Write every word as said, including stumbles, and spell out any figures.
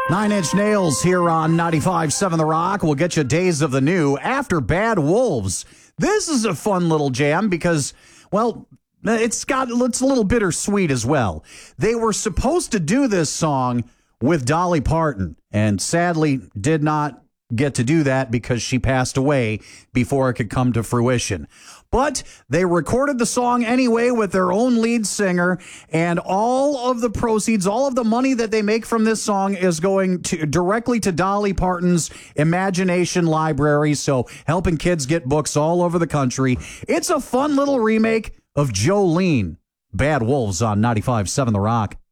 Nine Inch Nails here on ninety-five point seven The Rock will get you Days of the New after Bad Wolves. This is a fun little jam because, well, it's got it's a little bittersweet as well. They were supposed to do this song with Dolly Parton and sadly did not get to do that because she passed away before it could come to fruition. But they recorded the song anyway with their own lead singer, and all of the proceeds, all of the money that they make from this song is going to directly to Dolly Parton's Imagination Library, so helping kids get books all over the country. It's a fun little remake of Jolene. Bad Wolves on ninety-five point seven The Rock.